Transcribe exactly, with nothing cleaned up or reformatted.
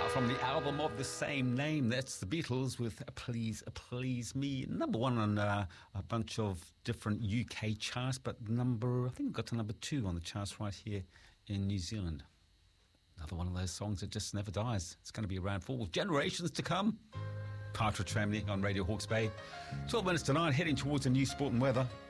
from the album of the same name. That's the Beatles with Please Please Me. Number one on uh, a bunch of different U K charts, but number, I think it got to number two on the charts right here in New Zealand. Another one of those songs that just never dies. It's going to be around for generations to come. Partridge Family on Radio Hawke's Bay. twelve minutes to nine, heading towards the new sport and weather.